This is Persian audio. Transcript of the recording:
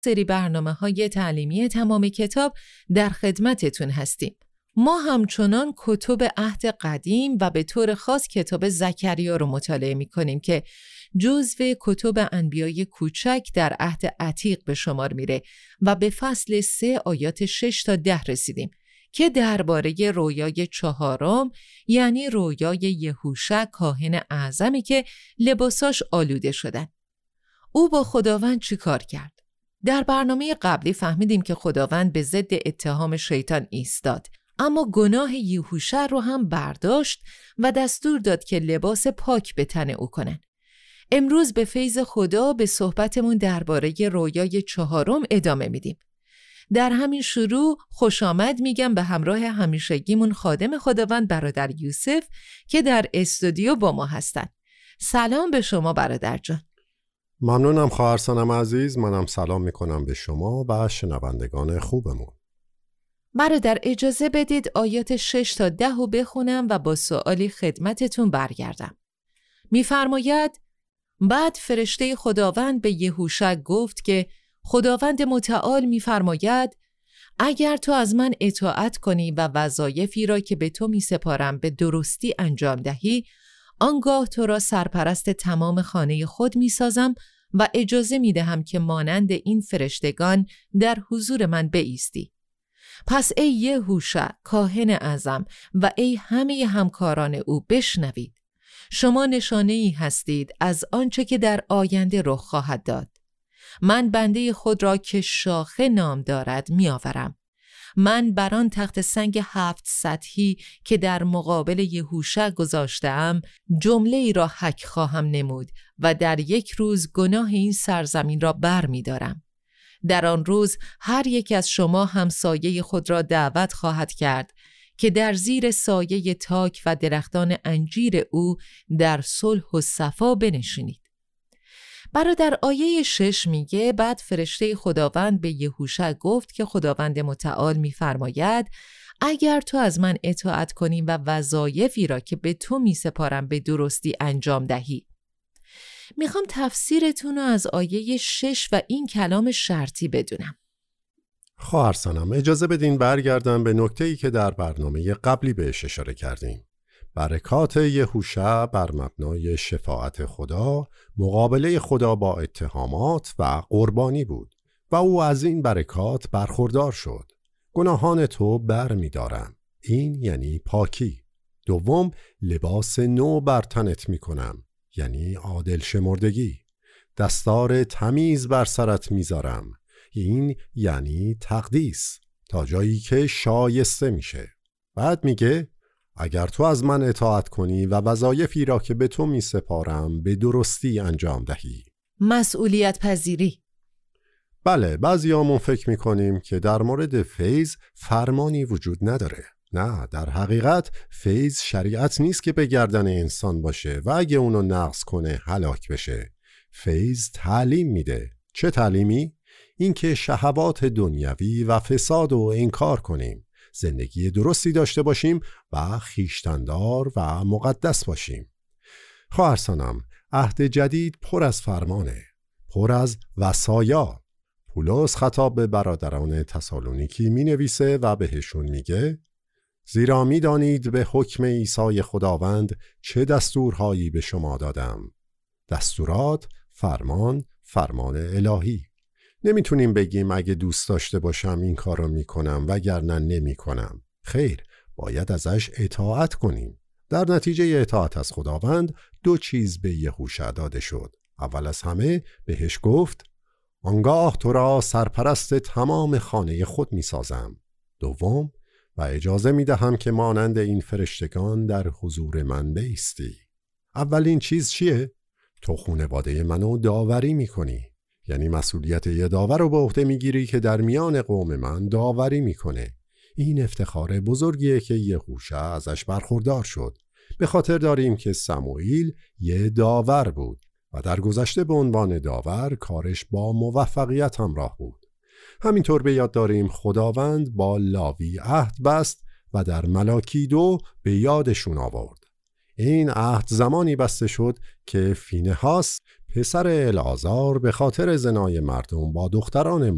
سری برنامه‌های تعلیمی تمام کتاب در خدمتتون هستیم. ما همچنان کتب عهد قدیم و به طور خاص کتاب زکریا رو مطالعه می‌کنیم که جزو کتب انبیای کوچک در عهد عتیق به شمار میره و به فصل 3 آیات 6 تا 10 رسیدیم که درباره رویای 4 یعنی رویای یهوشع کاهن اعظمی که لباساش آلوده شدن. او با خداوند چی کار کرد؟ در برنامه قبلی فهمیدیم که خداوند به ضد اتهام شیطان ایستاد، اما گناه یهوشع رو هم برداشت و دستور داد که لباس پاک به تن او کنن. امروز به فیض خدا به صحبتمون درباره رویای 4 ادامه میدیم. در همین شروع خوش آمد میگم به همراه همیشگیمون خادم خداوند برادر یوسف که در استودیو با ما هستن. سلام به شما برادر جان. ممنونم خواهر سانم عزیز. منم سلام میکنم به شما و شنوندگان خوبمون. برادر اجازه بدید آیات 6 تا 10 رو بخونم و با سوالی خدمتتون برگردم. میفرماید بعد فرشته خداوند به یهوشع گفت که خداوند متعال میفرماید اگر تو از من اطاعت کنی و وظایفی را که به تو میسپارم به درستی انجام دهی، آنگاه تو را سرپرست تمام خانه خود میسازم و اجازه میدهم که مانند این فرشتگان در حضور من بایستی. پس ای یهوشع کاهن اعظم و ای همه همکاران او بشنوید. شما نشانه‌ای هستید از آنچه که در آینده رخ خواهد داد. من بنده خود را که شاخه نام دارد میآورم. من بر آن تخت سنگ 7 سطحی که در مقابل یهوشع گذاشتم جمله ای را حک خواهم نمود و در یک روز گناه این سرزمین را بر می دارم. در آن روز هر یک از شما همسایه خود را دعوت خواهد کرد که در زیر سایه تاک و درختان انجیر او در صلح و صفا بنشینید. برادر آیه 6 میگه بعد فرشته خداوند به یهوشع گفت که خداوند متعال میفرماید اگر تو از من اطاعت کنی و وظایفی را که به تو میسپارم به درستی انجام دهی. میخوام تفسیرتون رو از آیه 6 و این کلام شرطی بدونم. خواهر سانم اجازه بدین برگردم به نکته‌ای که در برنامه قبلی بهش اشاره کردیم. برکات یهوشع بر مبنای شفاعت خدا، مقابله خدا با اتهامات و قربانی بود و او از این برکات برخوردار شد. گناهان تو بر می دارم. این یعنی پاکی. دوم، لباس نو بر تنت می کنم، یعنی عادل شمردگی. دستار تمیز بر سرت می زارم. این یعنی تقدیس، تا جایی که شایسته میشه. بعد میگه اگر تو از من اطاعت کنی و وظایفی را که به تو می سپارم به درستی انجام دهی. مسئولیت پذیری. بله، بعضیامون فکر می کنیم که در مورد فیض فرمانی وجود نداره. نه، در حقیقت فیض شریعت نیست که به گردن انسان باشه و اگه اونو نقض کنه هلاک بشه. فیض تعلیم میده. چه تعلیمی؟ این که شهوات دنیوی و فساد رو انکار کنیم، زندگی درستی داشته باشیم و خویشتن‌دار و مقدس باشیم. خواهر سانم، عهد جدید پر از فرمانه، پر از وصایا. پولس خطاب به برادران تسالونیکی می نویسه و بهشون میگه زیرا می دانید به حکم عیسی خداوند چه دستورهایی به شما دادم. دستورات، فرمان الهی. نمیتونیم بگیم اگه دوست داشته باشم این کار رو میکنم وگرنه نمی کنم. خیر، باید ازش اطاعت کنیم. در نتیجه اطاعت از خداوند 2 چیز به یهوشع داده شد. اول از همه بهش گفت آنگاه تو را سرپرست تمام خانه خود میسازم. دوم، و اجازه میدهم که مانند این فرشتگان در حضور من بایستی. اولین چیز چیه؟ تو خانواده منو داوری میکنی. یعنی مسئولیت یه داور رو به عهده میگیری که در میان قوم من داوری میکنه. این افتخار بزرگیه که یهوشع ازش برخوردار شد. به خاطر داریم که سموئیل یه داور بود و در گذشته به عنوان داور کارش با موفقیت همراه بود. همینطور به یاد داریم خداوند با لاوی عهد بست و در ملاکی 2 به یادشون آورد. این عهد زمانی بسته شد که فینهاس پسر العازار به خاطر زنای مردم با دختران